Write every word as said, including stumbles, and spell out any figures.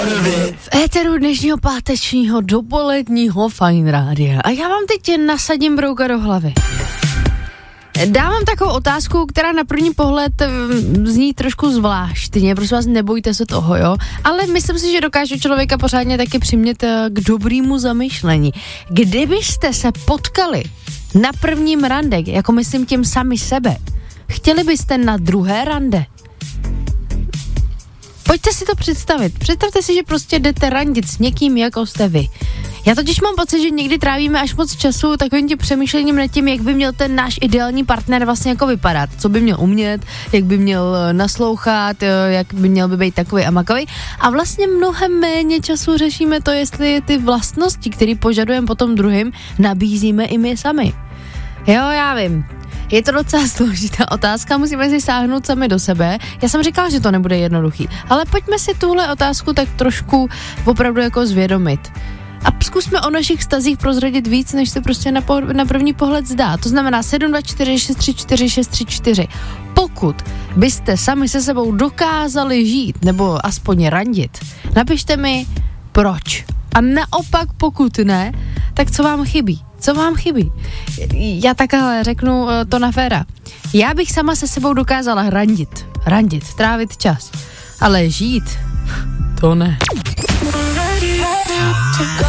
V éteru dnešního pátečního dopoledního Fajn rádia. A já vám teď nasadím brouka do hlavy. Dávám takovou otázku, která na první pohled zní trošku zvláštně, prosím vás, nebojte se toho, jo, ale myslím si, že dokážu člověka pořádně taky přimět k dobrýmu zamyšlení. Kdybyste se potkali na prvním rande, jako myslím tím sami sebe, chtěli byste na druhé rande? Pojďte si to představit. Představte si, že prostě jdete randit s někým, jako jste vy. Já totiž mám pocit, že někdy trávíme až moc času takovým tím přemýšlením nad tím, jak by měl ten náš ideální partner vlastně jako vypadat, co by měl umět, jak by měl naslouchat, jak by měl by být takový a makový. A vlastně mnohem méně času řešíme to, jestli ty vlastnosti, které požadujeme potom druhým, nabízíme i my sami. Jo, já vím. Je to docela složitá otázka, musíme si sáhnout sami do sebe. Já jsem říkala, že to nebude jednoduchý, ale pojďme si tuhle otázku tak trošku opravdu jako zvědomit. A zkusme o našich vztazích prozradit víc, než se prostě na, po, na první pohled zdá. To znamená sedm dva čtyři šest tři čtyři šest tři čtyři. Pokud byste sami se sebou dokázali žít, nebo aspoň randit, napište mi proč. A naopak, pokud ne, tak co vám chybí? Co vám chybí? Já takhle řeknu to na féra. Já bych sama se sebou dokázala randit, randit, trávit čas, ale žít, to ne.